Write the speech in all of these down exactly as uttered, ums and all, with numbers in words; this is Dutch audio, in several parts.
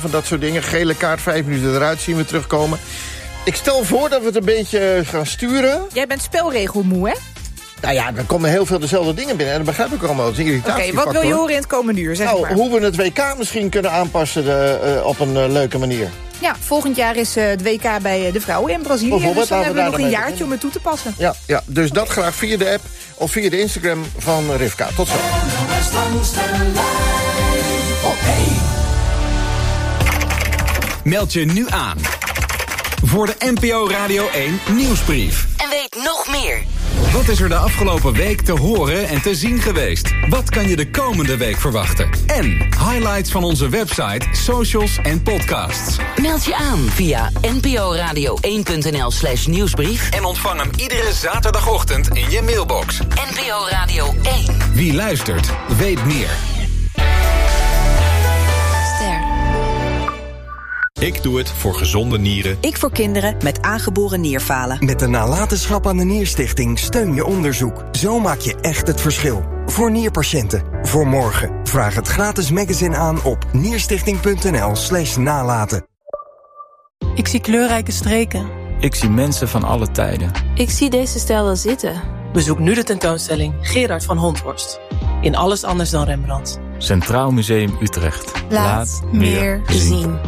van dat soort dingen. Gele kaart, vijf minuten eruit zien we terugkomen. Ik stel voor dat we het een beetje gaan sturen. Jij bent spelregelmoe, hè? Nou ja, dan komen heel veel dezelfde dingen binnen. En dat begrijp ik allemaal. Dat is een irritatiefactor. Oké, wat wil je horen in het komende uur? Zeg nou, maar. Hoe we het W K misschien kunnen aanpassen de, uh, op een uh, leuke manier. Ja, volgend jaar is uh, het W K bij uh, de vrouwen in Brazilië. Dus dan hebben we nog een jaartje om het toe te passen. Ja, ja, dus dat graag via de app of via de Instagram van Rivka. Tot zo. Meld je nu aan voor de N P O Radio één Nieuwsbrief. En weet nog meer. Wat is er de afgelopen week te horen en te zien geweest? Wat kan je de komende week verwachten? En highlights van onze website, socials en podcasts. Meld je aan via n p o radio één punt n l slash nieuwsbrief. En ontvang hem iedere zaterdagochtend in je mailbox. N P O Radio één. Wie luistert, weet meer. Ik doe het voor gezonde nieren. Ik voor kinderen met aangeboren nierfalen. Met de nalatenschap aan de Nierstichting steun je onderzoek. Zo maak je echt het verschil. Voor nierpatiënten. Voor morgen. Vraag het gratis magazine aan op nierstichting punt n l slash nalaten. Ik zie kleurrijke streken. Ik zie mensen van alle tijden. Ik zie deze stijl wel zitten. Bezoek nu de tentoonstelling Gerard van Honthorst. In Alles anders dan Rembrandt. Centraal Museum Utrecht. Laat, Laat meer zien. zien.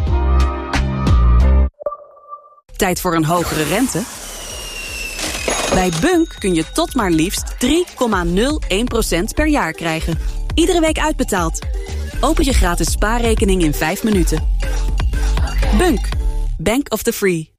Tijd voor een hogere rente? Bij Bunk kun je tot maar liefst drie komma nul één procent per jaar krijgen. Iedere week uitbetaald. Open je gratis spaarrekening in vijf minuten. Bunk. Bank of the Free.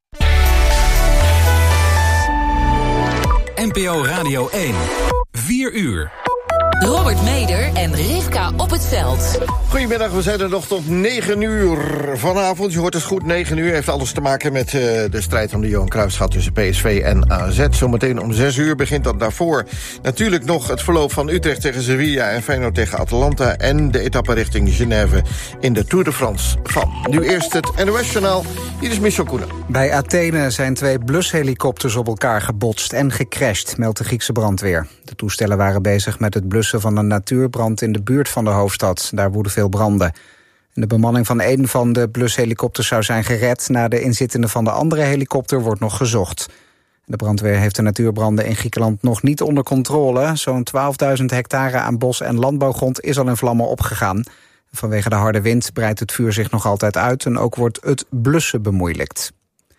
N P O Radio één. vier uur. Robert Meder en Rivka op het veld. Goedemiddag, we zijn er nog tot negen uur vanavond. Je hoort het goed, negen uur heeft alles te maken met uh, de strijd om de Johan Cruijffschaal tussen P S V en A Z. Zometeen om zes uur begint dat daarvoor. Natuurlijk nog het verloop van Utrecht tegen Sevilla en Feyenoord tegen Atalanta en de etappe richting Genève in de Tour de France van. Nu eerst het N O S-journaal. Hier is Michel Koenen. Bij Athene zijn twee blushelikopters op elkaar gebotst en gecrashed, meldt de Griekse brandweer. De toestellen waren bezig met het blussen van een natuurbrand in de buurt van de hoofdstad. Daar woeden veel branden. De bemanning van een van de blushelikopters zou zijn gered. Naar de inzittende van de andere helikopter wordt nog gezocht. De brandweer heeft de natuurbranden in Griekenland nog niet onder controle. Zo'n twaalfduizend hectare aan bos- en landbouwgrond is al in vlammen opgegaan. Vanwege de harde wind breidt het vuur zich nog altijd uit en ook wordt het blussen bemoeilijkt.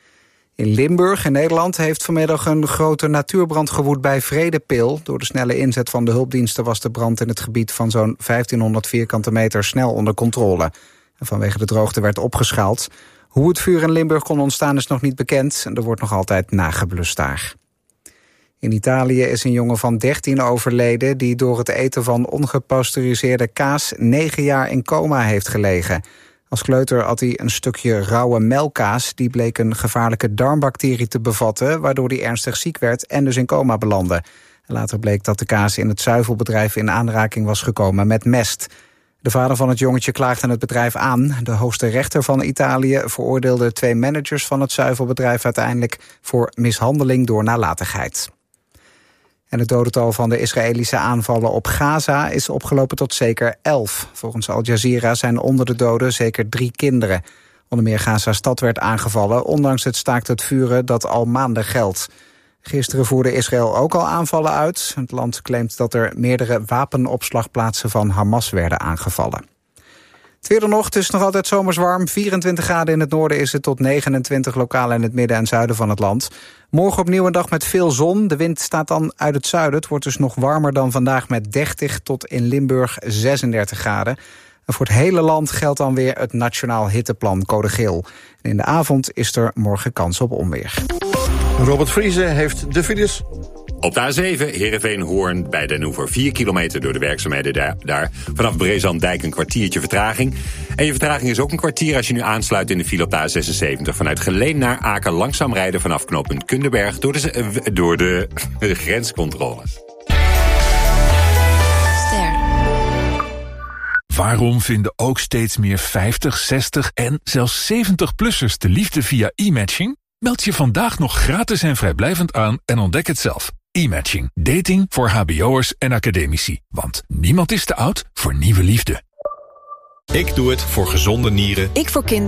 In Limburg, in Nederland, heeft vanmiddag een grote natuurbrand gewoed bij Vredepil. Door de snelle inzet van de hulpdiensten was de brand in het gebied van zo'n vijftienhonderd vierkante meter snel onder controle. En vanwege de droogte werd opgeschaald. Hoe het vuur in Limburg kon ontstaan is nog niet bekend en er wordt nog altijd nageblust daar. In Italië is een jongen van dertien overleden die door het eten van ongepasteuriseerde kaas negen jaar in coma heeft gelegen. Als kleuter at hij een stukje rauwe melkkaas. Die bleek een gevaarlijke darmbacterie te bevatten, waardoor hij ernstig ziek werd en dus in coma belandde. Later bleek dat de kaas in het zuivelbedrijf in aanraking was gekomen met mest. De vader van het jongetje klaagde het bedrijf aan. De hoogste rechter van Italië veroordeelde twee managers van het zuivelbedrijf uiteindelijk voor mishandeling door nalatigheid. En het dodental van de Israëlische aanvallen op Gaza is opgelopen tot zeker elf. Volgens Al Jazeera zijn onder de doden zeker drie kinderen. Onder meer Gaza-stad werd aangevallen, ondanks het staakt het vuren dat al maanden geldt. Gisteren voerde Israël ook al aanvallen uit. Het land claimt dat er meerdere wapenopslagplaatsen van Hamas werden aangevallen. Het weer dan nog, het is nog altijd zomers warm. vierentwintig graden in het noorden is het tot negenentwintig lokaal in het midden en zuiden van het land. Morgen opnieuw een dag met veel zon. De wind staat dan uit het zuiden. Het wordt dus nog warmer dan vandaag met dertig tot in Limburg zesendertig graden. En voor het hele land geldt dan weer het Nationaal Hitteplan code geel. En in de avond is er morgen kans op onweer. Robert Vriese heeft de files. Op de A zeven, Heerenveen-Hoorn, bij Den Oever. vier kilometer door de werkzaamheden daar. daar. Vanaf Brezandijk een kwartiertje vertraging. En je vertraging is ook een kwartier als je nu aansluit in de file op de A zesenzeventig. Vanuit Geleen naar Aken langzaam rijden vanaf knooppunt Kunderberg door de, door de, de grenscontroles. Ster. Waarom vinden ook steeds meer vijftig, zestig en zelfs zeventig-plussers de liefde via e-matching? Meld je vandaag nog gratis en vrijblijvend aan en ontdek het zelf. E-matching. Dating voor hbo'ers en academici. Want niemand is te oud voor nieuwe liefde. Ik doe het voor gezonde nieren. Ik voor kinderen.